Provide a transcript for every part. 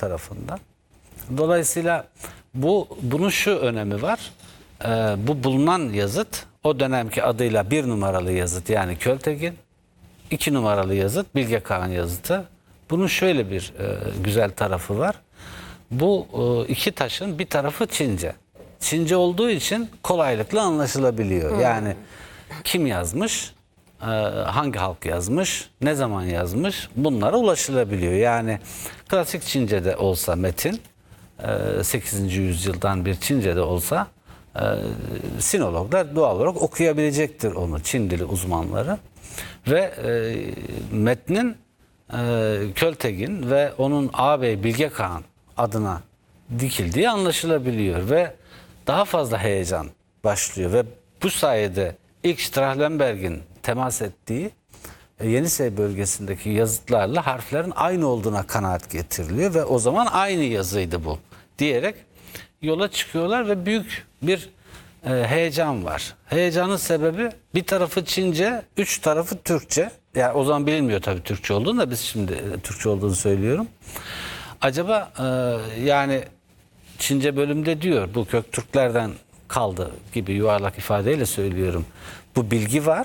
tarafından. Dolayısıyla bunun şu önemi var. Bu bulunan yazıt o dönemki adıyla 1 numaralı yazıt yani Költegin, 2 numaralı yazıt Bilge Kağan yazıtı. Bunun şöyle bir güzel tarafı var. Bu iki taşın bir tarafı Çince. Çince olduğu için kolaylıkla anlaşılabiliyor. Yani kim yazmış, hangi halk yazmış, ne zaman yazmış, bunlara ulaşılabiliyor. Yani klasik Çince'de olsa metin, 8. yüzyıldan bir Çince'de olsa sinologlar doğal olarak okuyabilecektir onu, Çin dili uzmanları. Ve metnin Költegin ve onun ağabey Bilge Kağan adına dikildiği anlaşılabiliyor ve daha fazla heyecan başlıyor ve bu sayede ilk Strahlenberg'in temas ettiği Yenisey bölgesindeki yazıtlarla harflerin aynı olduğuna kanaat getiriliyor ve o zaman aynı yazıydı bu diyerek yola çıkıyorlar ve büyük bir heyecan var. Heyecanın sebebi bir tarafı Çince, 3 tarafı Türkçe. Yani o zaman bilinmiyor tabii Türkçe olduğunu da biz şimdi Türkçe olduğunu söylüyorum. Acaba yani Çince bölümde diyor bu Göktürklerden kaldı gibi yuvarlak ifadeyle söylüyorum. Bu bilgi var.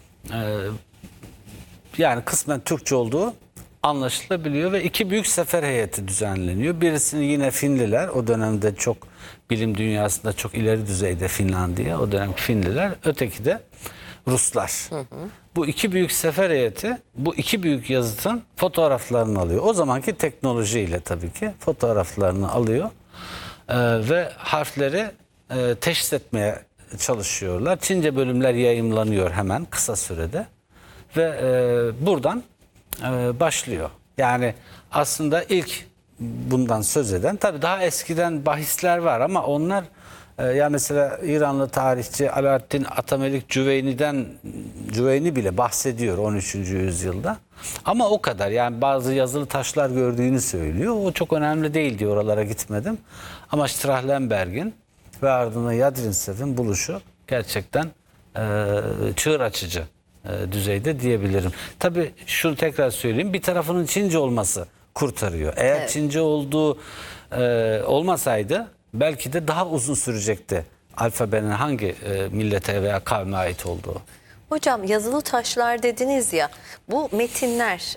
Yani kısmen Türkçe olduğu anlaşılabiliyor ve 2 büyük sefer heyeti düzenleniyor. Birisini yine Finliler, o dönemde çok bilim dünyasında çok ileri düzeyde Finlandiya, o dönem Finliler, öteki de Ruslar. Bu 2 büyük sefer heyeti bu 2 büyük yazıtın fotoğraflarını alıyor. O zamanki teknolojiyle tabii ki fotoğraflarını alıyor ve harfleri teşhis etmeye çalışıyorlar. Çince bölümler yayımlanıyor hemen kısa sürede ve buradan başlıyor. Yani aslında ilk bundan söz eden, tabii daha eskiden bahisler var ama onlar ya mesela İranlı tarihçi Alaaddin Atamelik Cüveyni bile bahsediyor 13. yüzyılda. Ama o kadar, yani bazı yazılı taşlar gördüğünü söylüyor. O çok önemli değil diyor, oralara gitmedim. Ama Strahlenberg'in ve ardından Yadrinsev'in buluşu gerçekten çığır açıcı düzeyde diyebilirim. Tabii şunu tekrar söyleyeyim, bir tarafının Çince olması kurtarıyor. Eğer evet, Çince olduğu olmasaydı belki de daha uzun sürecekti alfabenin hangi millete veya kavme ait olduğu. Hocam yazılı taşlar dediniz ya, bu metinler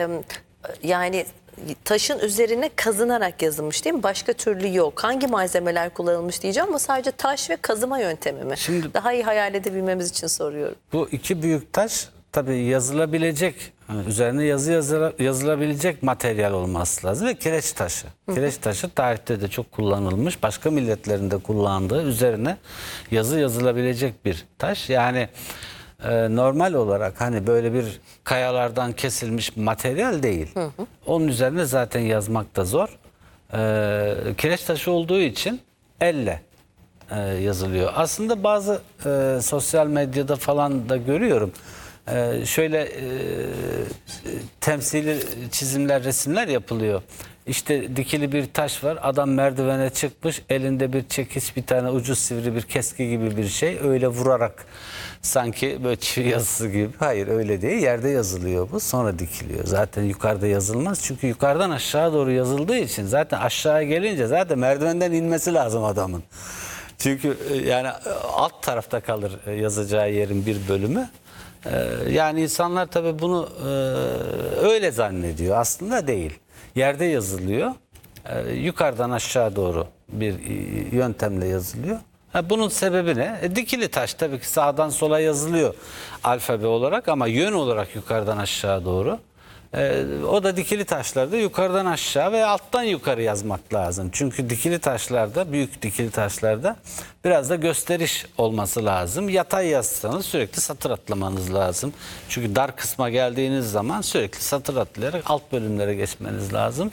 yani taşın üzerine kazınarak yazılmış değil mi? Başka türlü yok. Hangi malzemeler kullanılmış diyeceğim ama sadece taş ve kazıma yöntemi mi? Şimdi, daha iyi hayal edebilmemiz için soruyorum. Bu 2 büyük taş tabii yazılabilecek, üzerine yazılabilecek materyal olması lazım ve kireç taşı. Kireç taşı tarihte de çok kullanılmış, başka milletlerin de kullandığı, üzerine yazı yazılabilecek bir taş. Yani normal olarak hani böyle bir kayalardan kesilmiş materyal değil. Onun üzerine zaten yazmak da zor. Kireç taşı olduğu için elle yazılıyor. Aslında bazı sosyal medyada falan da görüyorum. Şöyle temsili çizimler, resimler yapılıyor. İşte dikili bir taş var. Adam merdivene çıkmış. Elinde bir çekiç, bir tane ucu sivri bir keski gibi bir şey. Öyle vurarak sanki böyle çivi yazısı gibi. Hayır, öyle değil. Yerde yazılıyor bu. Sonra dikiliyor. Zaten yukarıda yazılmaz. Çünkü yukarıdan aşağı doğru yazıldığı için zaten aşağıya gelince zaten merdivenden inmesi lazım adamın. Çünkü yani alt tarafta kalır yazacağı yerin bir bölümü. Yani insanlar tabii bunu öyle zannediyor. Aslında değil. Yerde yazılıyor. Yukarıdan aşağı doğru bir yöntemle yazılıyor. Bunun sebebi ne? Dikili taş tabii ki sağdan sola yazılıyor alfabe olarak ama yön olarak yukarıdan aşağı doğru. O da dikili taşlarda yukarıdan aşağı ve alttan yukarı yazmak lazım. Çünkü dikili taşlarda, büyük dikili taşlarda biraz da gösteriş olması lazım. Yatay yazsanız sürekli satır atlamanız lazım. Çünkü dar kısma geldiğiniz zaman sürekli satır atlayarak alt bölümlere geçmeniz lazım.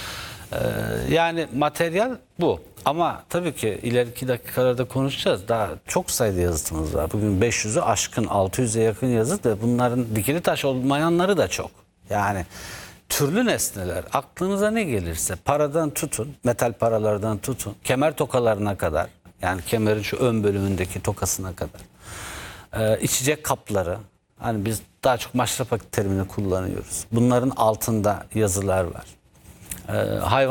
Yani materyal bu. Ama tabii ki ileriki dakikalarda konuşacağız. Daha çok sayıda yazıtımız var. Bugün 500'ü aşkın, 600'e yakın yazıt ve bunların dikili taş olmayanları da çok. Yani türlü nesneler, aklınıza ne gelirse, paradan tutun, metal paralardan tutun, kemer tokalarına kadar, yani kemerin şu ön bölümündeki tokasına kadar, içecek kapları, hani biz daha çok maşrapa terimini kullanıyoruz. Bunların altında yazılar var. Hayvan